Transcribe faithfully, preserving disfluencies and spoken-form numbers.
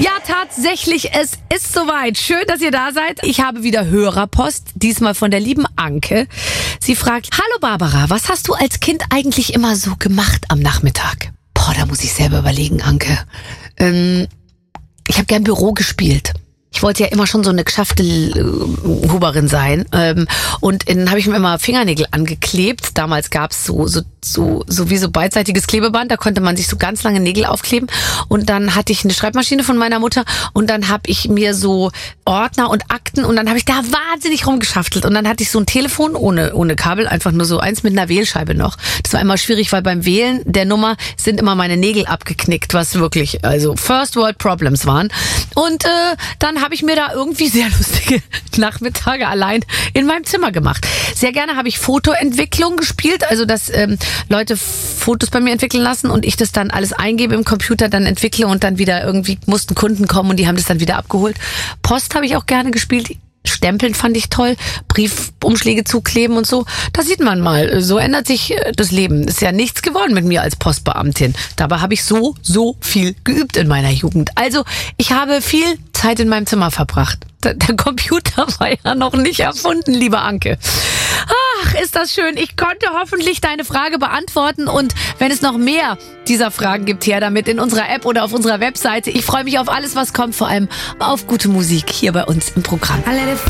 Ja, tatsächlich, es ist soweit. Schön, dass ihr da seid. Ich habe wieder Hörerpost, diesmal von der lieben Anke. Sie fragt, hallo Barbara, was hast du als Kind eigentlich immer so gemacht am Nachmittag? Boah, da muss ich selber überlegen, Anke. Ähm, ich habe gern Büro gespielt. Ich wollte ja immer schon so eine geschaffte Huberin sein. Ähm, und dann habe ich mir immer Fingernägel angeklebt. Damals gab's so, so, so, so wie so beidseitiges Klebeband. Da konnte man sich so ganz lange Nägel aufkleben. Und dann hatte ich eine Schreibmaschine von meiner Mutter. Und dann habe ich mir so Ordner und Akten. Und dann habe ich da wahnsinnig rumgeschaftelt. Und dann hatte ich so ein Telefon ohne, ohne Kabel. Einfach nur so eins mit einer Wählscheibe noch. Das war immer schwierig, weil beim Wählen der Nummer sind immer meine Nägel abgeknickt. Was wirklich, also First World Problems waren. Und äh, dann habe ich mir da irgendwie sehr lustige Nachmittage allein in meinem Zimmer gemacht. Sehr gerne habe ich Fotoentwicklung gespielt, also dass ähm, Leute Fotos bei mir entwickeln lassen und ich das dann alles eingebe im Computer, dann entwickle und dann wieder irgendwie mussten Kunden kommen und die haben das dann wieder abgeholt. Post habe ich auch gerne gespielt. Stempeln fand ich toll, Briefumschläge zukleben und so. Da sieht man mal, so ändert sich das Leben. Ist ja nichts geworden mit mir als Postbeamtin. Dabei habe ich so, so viel geübt in meiner Jugend. Also ich habe viel Zeit in meinem Zimmer verbracht. Der, der Computer war ja noch nicht erfunden, liebe Anke. Ach, ist das schön. Ich konnte hoffentlich deine Frage beantworten und wenn es noch mehr dieser Fragen gibt, her damit in unserer App oder auf unserer Webseite. Ich freue mich auf alles, was kommt, vor allem auf gute Musik hier bei uns im Programm.